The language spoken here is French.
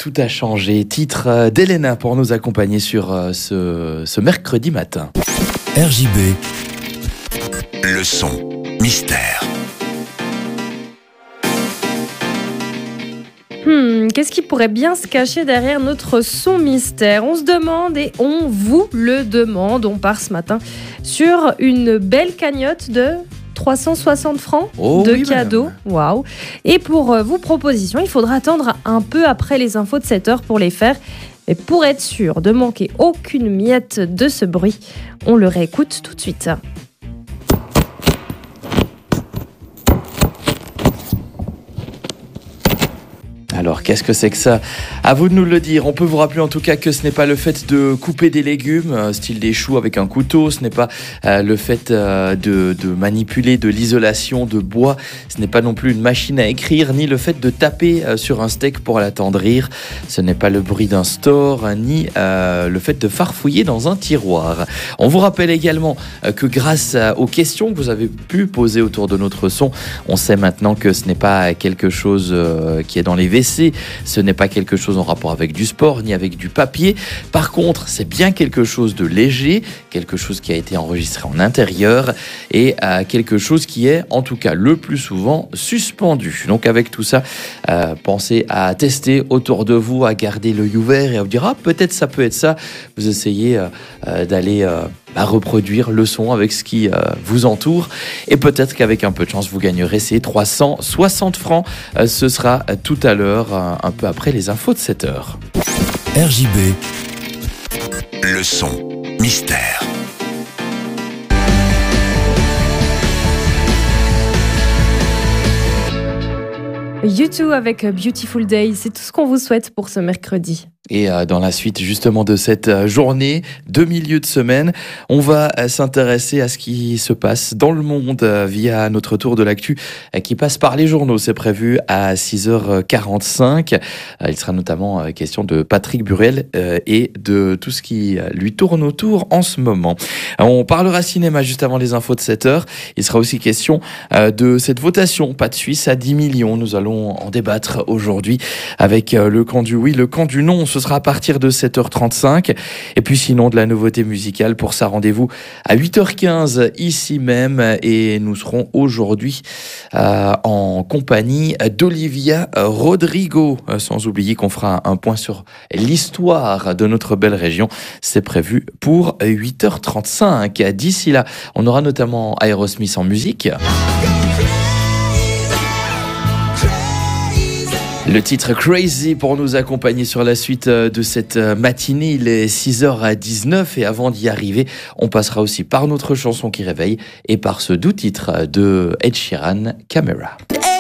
tout a changé. Titre d'Elena pour nous accompagner sur ce mercredi matin. RJB, le son mystère. Qu'est-ce qui pourrait bien se cacher derrière notre son mystère? On se demande et on vous le demande. On part ce matin sur une belle cagnotte de 360 francs de cadeaux. Waouh! Et pour vos propositions, il faudra attendre un peu après les infos de 7 heures pour les faire. Et pour être sûr de manquer aucune miette de ce bruit, on le réécoute tout de suite. Alors, qu'est-ce que c'est que ça? À vous de nous le dire. On peut vous rappeler en tout cas que ce n'est pas le fait de couper des légumes, style des choux avec un couteau. Ce n'est pas le fait de manipuler de l'isolation de bois. Ce n'est pas non plus une machine à écrire, ni le fait de taper sur un steak pour l'attendrir. Ce n'est pas le bruit d'un store, ni le fait de farfouiller dans un tiroir. On vous rappelle également que grâce aux questions que vous avez pu poser autour de notre son, on sait maintenant que ce n'est pas quelque chose qui est dans les WC. Ce n'est pas quelque chose en rapport avec du sport ni avec du papier. Par contre, c'est bien quelque chose de léger, quelque chose qui a été enregistré en intérieur et quelque chose qui est, en tout cas le plus souvent, suspendu. Donc avec tout ça, pensez à tester autour de vous, à garder l'œil ouvert et à vous dire « Ah, peut-être ça peut être ça ». Vous essayez d'aller reproduire le son avec ce qui vous entoure et peut-être qu'avec un peu de chance, vous gagnerez ces 360 francs. Ce sera tout à l'heure, un peu après les infos de 7 heures. RJB, le son mystère. U2 avec Beautiful Day, c'est tout ce qu'on vous souhaite pour ce mercredi. Et dans la suite justement de cette journée de milieu de semaine, on va s'intéresser à ce qui se passe dans le monde via notre tour de l'actu qui passe par les journaux. C'est prévu à 6h45. Il sera notamment question de Patrick Burel et de tout ce qui lui tourne autour en ce moment. On parlera cinéma juste avant les infos de 7h. Il sera aussi question de cette votation Pas de Suisse à 10 millions. Nous allons en débattre aujourd'hui avec le camp du oui, le camp du non. Ce sera à partir de 7h35. Et puis sinon, de la nouveauté musicale pour ça, rendez-vous à 8h15 ici même. Et nous serons aujourd'hui en compagnie d'Olivia Rodrigo. Sans oublier qu'on fera un point sur l'histoire de notre belle région. C'est prévu pour 8h35. D'ici là, on aura notamment Aerosmith en musique. Le titre Crazy pour nous accompagner sur la suite de cette matinée. Il est 6h19 et avant d'y arriver, on passera aussi par notre chanson qui réveille et par ce doux titre de Ed Sheeran, Camera.